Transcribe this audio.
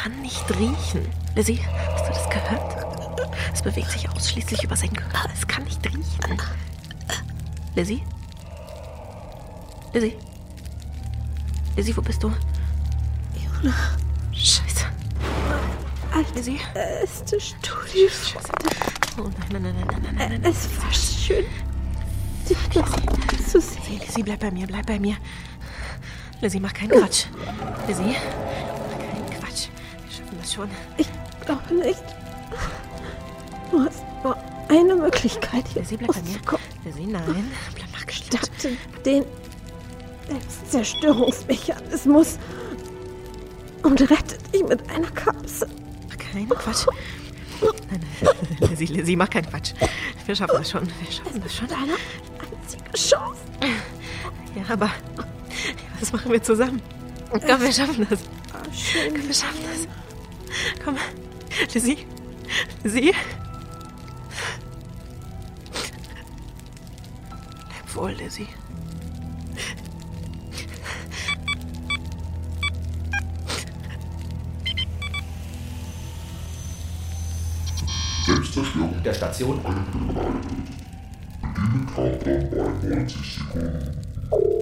kann nicht riechen. Lizzie, hast du das gehört? Es bewegt sich ausschließlich über seinen Körper. Es kann nicht riechen. Lizzie? Lizzie? Lizzie, wo bist du? Jona. Scheiße. Lizzie? Ist das Studio. Oh nein. Es war schön, dich zu sehen. Lizzie, bleib bei mir. Lizzie, mach keinen Quatsch. Lizzie, mach keinen Quatsch. Wir schaffen das schon. Ich glaube nicht. Du hast nur eine Möglichkeit, hier Lizzie, bleib bei mir. rauszukommen. Lizzie, nein. Mach gestimmt. Starte den Selbstzerstörungsmechanismus und rette dich mit einer Kapsel. Mach keinen Quatsch. Nein. Lizzie, mach keinen Quatsch. Wir schaffen das schon. Deine einzige Chance. Ja, aber was machen wir zusammen? Komm, wir schaffen das. Schön. Komm, wir schaffen das. Komm, Lizzie. Leb wohl, Lizzie. Selbstzerstörung der Station. eingeleitet. Bediene Countdown bei 90 Sekunden.